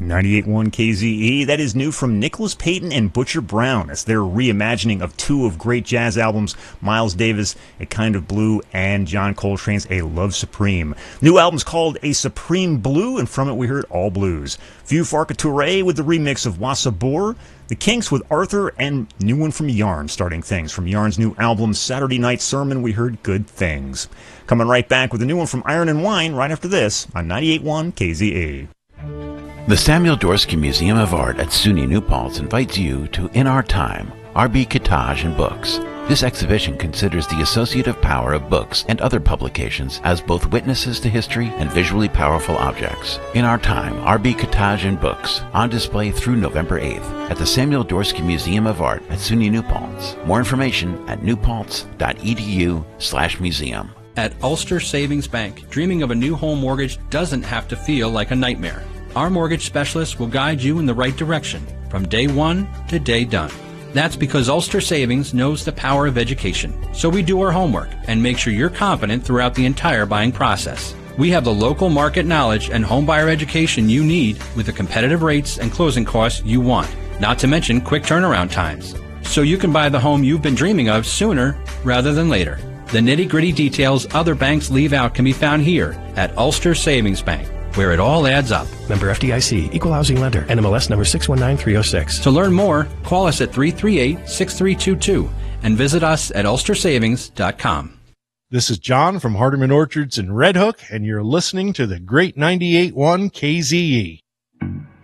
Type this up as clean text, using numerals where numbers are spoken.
98.1 KZE. That is new from Nicholas Payton and Butcher Brown. It's their reimagining of two of great jazz albums, Miles Davis, A Kind of Blue, and John Coltrane's A Love Supreme. New album's called A Supreme Blue, and from it we heard All Blues. View Farka Touré with the remix of Wassa Bor, The Kinks with Arthur, and new one from Yarn starting things. From Yarn's new album, Saturday Night Sermon, we heard Good Things. Coming right back with a new one from Iron and Wine right after this on 98.1 KZE. The Samuel Dorsky Museum of Art at SUNY New Paltz invites you to In Our Time, R.B. Kitaj and Books. This exhibition considers the associative power of books and other publications as both witnesses to history and visually powerful objects. In Our Time, R.B. Kitaj and Books, on display through November 8th at the Samuel Dorsky Museum of Art at SUNY New Paltz. More information at newpaltz.edu/museum. At Ulster Savings Bank, dreaming of a new home mortgage doesn't have to feel like a nightmare. Our mortgage specialist will guide you in the right direction from day one to day done. That's because Ulster Savings knows the power of education. So we do our homework and make sure you're confident throughout the entire buying process. We have the local market knowledge and homebuyer education you need with the competitive rates and closing costs you want, not to mention quick turnaround times. So you can buy the home you've been dreaming of sooner rather than later. The nitty-gritty details other banks leave out can be found here at Ulster Savings Bank, where it all adds up. Member FDIC, Equal Housing Lender, NMLS number 619306. To learn more, call us at 338-6322 and visit us at ulstersavings.com. This is John from Hardeman Orchards in Red Hook, and you're listening to the great 98.1 KZE.